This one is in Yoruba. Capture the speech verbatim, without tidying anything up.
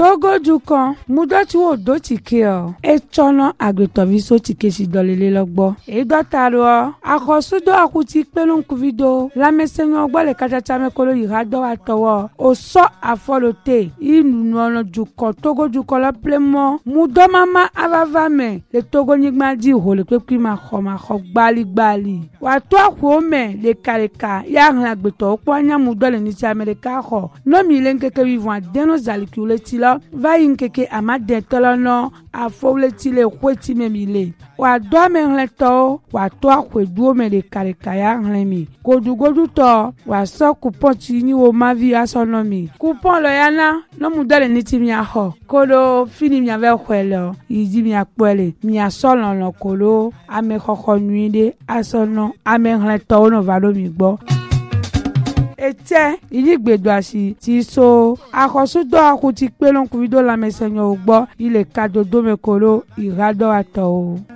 Togo dukan mudoti wo do tike o e chono agbetovi so tike si dolele logbo e dotaro akosudo akuti pelun kuvido la mesenyo ogbo le kachacha mekolo irado atowo o so afolote inu ono dukan Togo dukan la plemo mudo mama avavame le Togo nigma di ho le pepi ma kho ma kho gbali gbali wa to akwo me le kaleka ya ran agbeto opo anya mudo le ni ti America kho no mi le nkeke vivant deno zalikule ti lo va yinkeke amade tolono afowleti le kweti memile wa do me hleto wa to akwedu me le kaleka ya hlemi godugodu to wa so coupon ti ni wo mavi asonomi coupon lo yana no mudo le ni ti mi aho kolo fini mi ave kwelo yidi mi akpele mi asolo no kolo ame khokho nuide asono ame hleto no valo mi gbo ete iligbedo asi ti so akosudo akuti pelon kuvido la mesenyo ogbo ile kadodo mekolo irado ato.